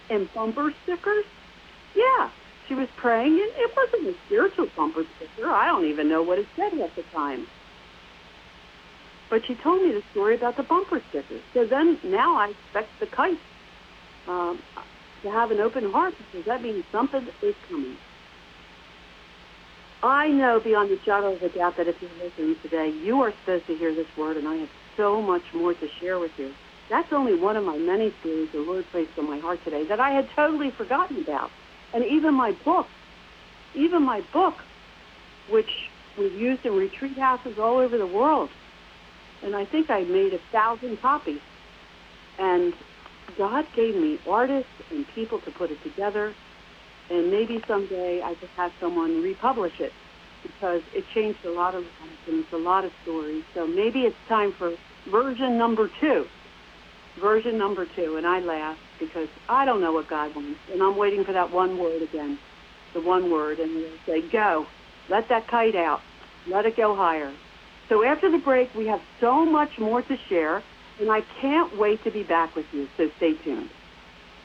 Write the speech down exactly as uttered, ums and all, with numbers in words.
And bumper stickers? Yeah. She was praying, and it wasn't a spiritual bumper sticker. I don't even know what it said at the time. But she told me the story about the bumper stickers. So then, now I expect the kite um, to have an open heart, because that means something is coming. I know beyond the shadow of a doubt that if you're listening today, you are supposed to hear this word, and I have so much more to share with you. That's only one of my many stories the Lord placed on my heart today that I had totally forgotten about. And even my book, even my book, which was used in retreat houses all over the world. And I think I made a thousand copies. And God gave me artists and people to put it together. And maybe someday I could have someone republish it, because it changed a lot of lives, a lot of stories. So maybe it's time for version number two. Version number two. And I laugh because I don't know what God wants. And I'm waiting for that one word again, the one word. And he'll say, go. Let that kite out. Let it go higher. So after the break, we have so much more to share. And I can't wait to be back with you. So stay tuned.